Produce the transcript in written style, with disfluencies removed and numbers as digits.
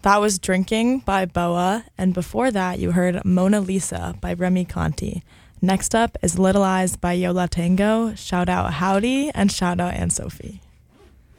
That was Drinking by Boa, and before that you heard Mona Lisa by Remy Conti. Next up is Little Eyes by Yola Tango. Shout out Howdy and shout out Anne Sophie.